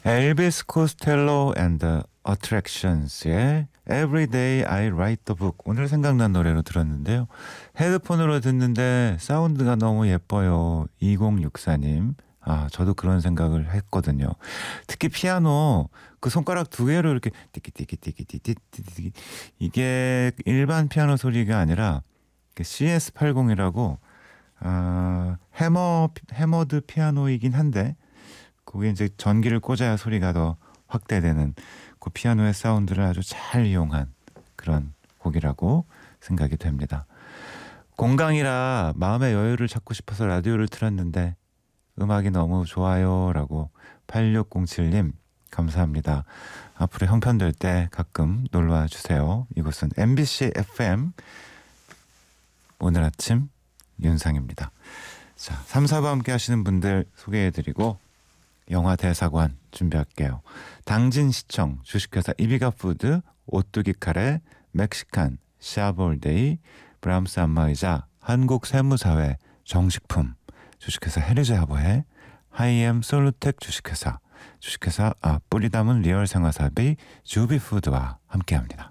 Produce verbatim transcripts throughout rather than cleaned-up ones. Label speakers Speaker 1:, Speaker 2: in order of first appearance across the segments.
Speaker 1: 엘비스 코스텔로 and the Attractions의 Everyday I Write the Book, 오늘 생각난 노래로 들었는데요. 헤드폰으로 듣는데 사운드가 너무 예뻐요. 이공육사님. 아, 저도 그런 생각을 했거든요. 특히 피아노 그 손가락 두 개로 이렇게 띠끼띠끼띠끼띠끼띠끼, 이게 일반 피아노 소리가 아니라 씨에스 팔십이라고 아, 해머 해머드 피아노이긴 한데 그게 이제 전기를 꽂아야 소리가 더 확대되는 그 피아노의 사운드를 아주 잘 이용한 그런 곡이라고 생각이 됩니다. 공강이라 마음의 여유를 찾고 싶어서 라디오를 틀었는데 음악이 너무 좋아요 라고 팔육공칠님 감사합니다. 앞으로 형편될 때 가끔 놀러와 주세요. 이곳은 엠비씨 에프엠 오늘 아침 윤상입니다. 자, 삼, 사부 함께 하시는 분들 소개해드리고 영화 대사관 준비할게요. 당진시청, 주식회사 이비가푸드, 오뚜기 카레, 멕시칸, 샤볼데이, 브람스 안마의자, 한국세무사회, 정식품, 주식회사 헤르제하버해, 하이엠 솔루텍 주식회사, 주식회사 아, 뿌리 담은 리얼 생화사비, 주비푸드와 함께합니다.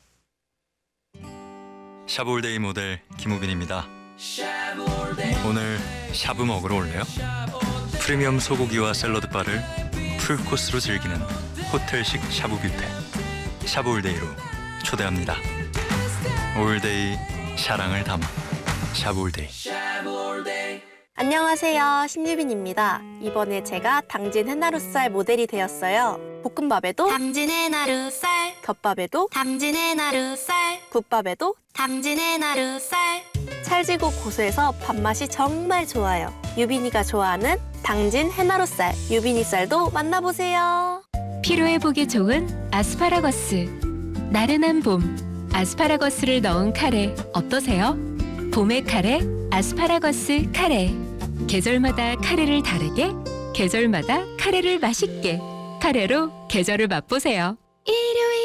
Speaker 2: 샤볼데이 모델 김우빈입니다. 오늘 샤브 먹으러 올래요? 프리미엄 소고기와 샐러드바를 풀코스로 즐기는 호텔식 샤브 뷔페 샤볼데이로 초대합니다. 올데이 샤랑을 담아 샤볼데이.
Speaker 3: 안녕하세요, 신유빈입니다. 이번에 제가 당진 해나루살 모델이 되었어요. 볶음밥에도
Speaker 4: 당진 해나루살,
Speaker 3: 덮밥에도
Speaker 4: 당진 해나루살,
Speaker 3: 국밥에도
Speaker 4: 당진 해나루살.
Speaker 3: 찰지고 고소해서 밥맛이 정말 좋아요. 유빈이가 좋아하는 당진 해나루살, 유빈이쌀도 만나보세요.
Speaker 5: 피로회복에 좋은 아스파라거스. 나른한 봄, 아스파라거스를 넣은 카레 어떠세요? 봄의 카레, 아스파라거스 카레. 계절마다 카레를 다르게, 계절마다 카레를 맛있게. 카레로 계절을 맛보세요.
Speaker 4: 일요일